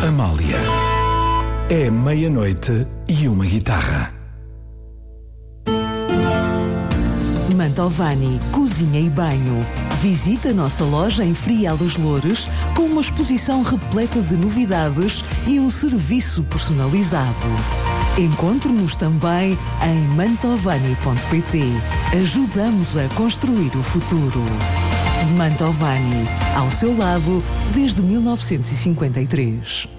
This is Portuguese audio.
Amália. É meia-noite e uma guitarra. Mantovani Cozinha e Banho. Visita a nossa loja em Frial dos Loures com uma exposição repleta de novidades e um serviço personalizado. Encontre-nos também em mantovani.pt. Ajudamos a construir o futuro. Mantovani, ao seu lado desde 1953.